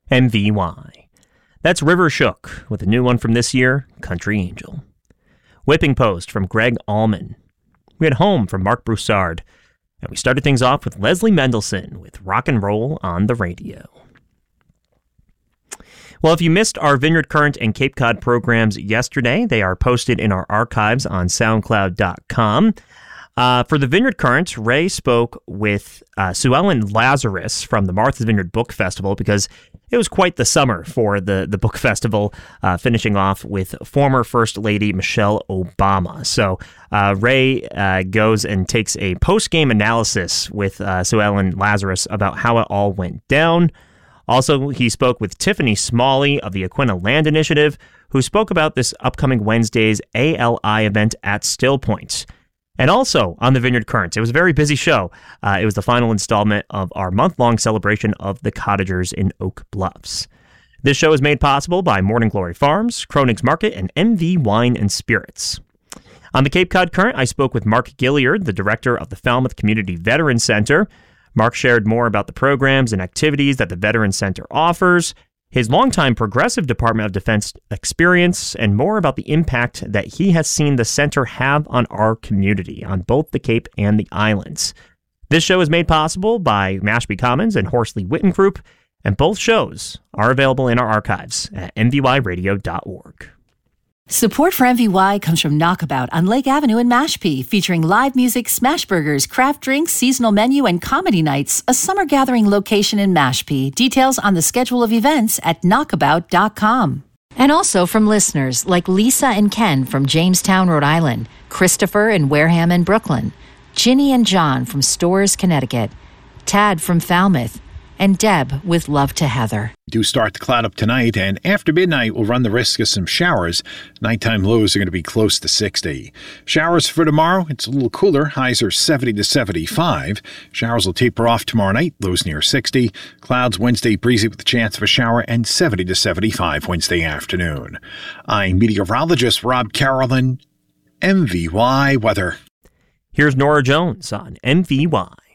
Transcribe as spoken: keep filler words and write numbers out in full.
M V Y. That's River Shook with a new one from this year, Country Angel. Whipping Post from Greg Allman. We had Home from Mark Broussard. And we started things off with Leslie Mendelson with Rock and Roll on the Radio. Well, if you missed our Vineyard Current and Cape Cod programs yesterday, they are posted in our archives on soundcloud dot com. Uh, for the Vineyard Current, Ray spoke with uh, Sue Ellen Lazarus from the Martha's Vineyard Book Festival because it was quite the summer for the, the book festival, uh, finishing off with former First Lady Michelle Obama. So uh, Ray uh, goes and takes a post-game analysis with uh, Sue Ellen Lazarus about how it all went down. Also, he spoke with Tiffany Smalley of the Aquinnah Land Initiative, who spoke about this upcoming Wednesday's A L I event at Still Point. And also on the Vineyard Current, it was a very busy show. Uh, it was the final installment of our month-long celebration of the cottagers in Oak Bluffs. This show is made possible by Morning Glory Farms, Kroenig's Market, and M V Wine and Spirits. On the Cape Cod Current, I spoke with Mark Gilliard, the director of the Falmouth Community Veteran Center. Mark shared more about the programs and activities that the Veteran Center offers, his longtime Progressive Department of Defense experience, and more about the impact that he has seen the center have on our community on both the Cape and the islands. This show is made possible by Mashpee Commons and Horsley Witten Group, and both shows are available in our archives at m v y radio dot org. Support for M V Y comes from Knockabout on Lake Avenue in Mashpee, featuring live music, smash burgers, craft drinks, seasonal menu, and comedy nights, a summer gathering location in Mashpee. Details on the schedule of events at knockabout dot com. And also from listeners like Lisa and Ken from Jamestown, Rhode Island, Christopher and Wareham and Brooklyn, Ginny and John from Storrs, Connecticut, Tad from Falmouth, and Deb with Love to Heather. Do start to cloud up tonight, and after midnight we'll run the risk of some showers. Nighttime lows are going to be close to sixty. Showers for tomorrow, it's a little cooler. Highs are seventy to seventy-five. Showers will taper off tomorrow night, lows near sixty. Clouds Wednesday breezy with the chance of a shower, and seventy to seventy-five Wednesday afternoon. I'm meteorologist Rob Carolyn, M V Y Weather. Here's Nora Jones on M V Y.